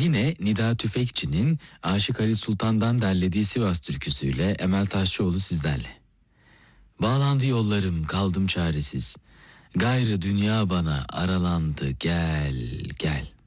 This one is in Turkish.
Yine Nida Tüfekçi'nin Aşık Ali Sultan'dan derlediği Sivas türküsüyle Emel Taşçıoğlu sizlerle. Bağlandı yollarım, kaldım çaresiz. Gayrı dünya bana aralandı, gel gel.